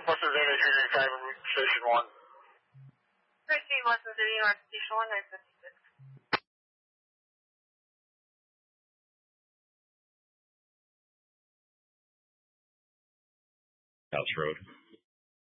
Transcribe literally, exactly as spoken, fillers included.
Western Zone three three five, Station one. Proceed, Western City, North Station one, nine fifty-six. House Road.